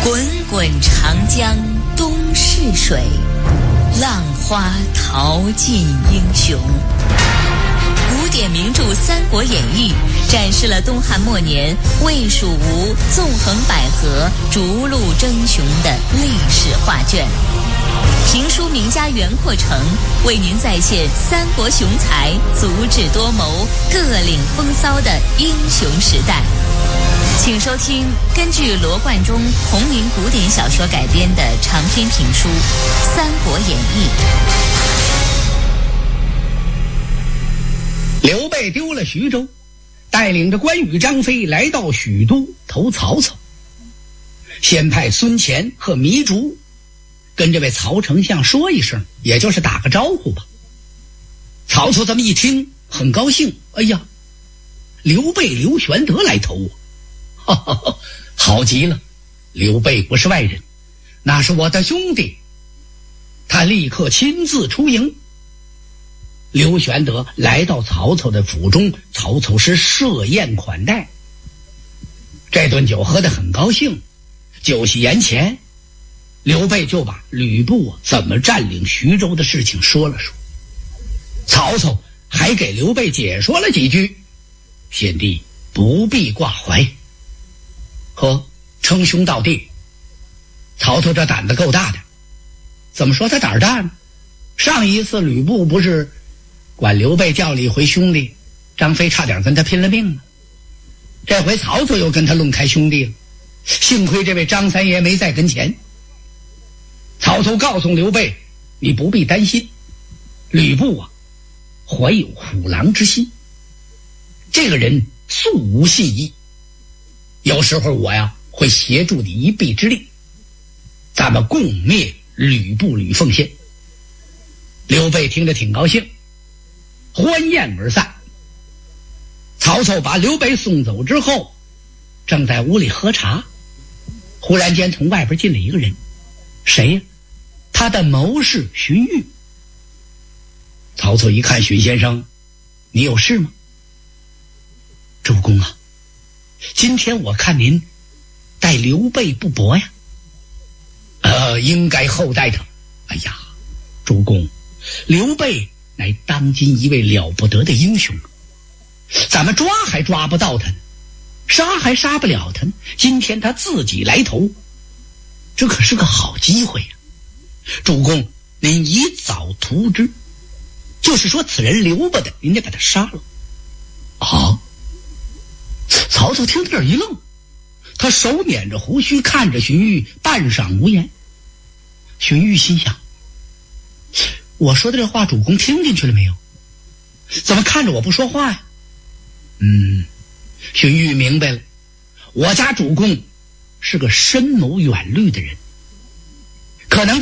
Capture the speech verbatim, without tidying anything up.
滚滚长江东逝水，浪花淘尽英雄。古典名著《三国演义》展示了东汉末年魏蜀吴纵横捭阖、逐鹿争雄的历史画卷。评书名家袁阔成为您再现三国雄才足智多谋、各领风骚的英雄时代。请收听根据罗贯中同名古典小说改编的长篇评书《三国演义》。 刘备丢了徐州，带领着关羽、张飞来到许都投曹操。先派孙乾和糜竺跟这位曹丞相说一声，也就是打个招呼吧。曹操这么一听很高兴，哎呀，刘备刘玄德来投我，哈哈哈，好极了，刘备不是外人，那是我的兄弟。他立刻亲自出营。刘玄德来到曹操的府中，曹操是设宴款待。这顿酒喝得很高兴，酒席宴前，刘备就把吕布怎么占领徐州的事情说了说。曹操还给刘备解说了几句，贤弟不必挂怀。呵，称兄道弟，曹操这胆子够大的。怎么说他胆儿大呢？上一次吕布不是管刘备叫了一回兄弟，张飞差点跟他拼了命了。这回曹操又跟他论开兄弟了，幸亏这位张三爷没在跟前。曹操告诉刘备，你不必担心，吕布啊怀有虎狼之心，这个人素无信义，有时候我呀会协助你一臂之力，咱们共灭吕布吕奉先。刘备听着挺高兴，欢宴而散。曹操把刘备送走之后，正在屋里喝茶，忽然间从外边进来一个人。谁呀？他的谋士荀彧。曹操一看，荀先生，你有事吗？主公啊，今天我看您待刘备不薄呀。呃，应该厚待他。哎呀，主公，刘备乃当今一位了不得的英雄，咱们抓还抓不到他呢，杀还杀不了他呢，今天他自己来投，这可是个好机会呀。主公您以早图之，就是说此人刘备的，您得把他杀了。啊！曹操听到这儿一愣，他手捻着胡须看着荀彧，半晌无言。荀彧心想，我说的这话主公听进去了没有？怎么看着我不说话呀？嗯，荀彧明白了，我家主公是个深谋远虑的人，可能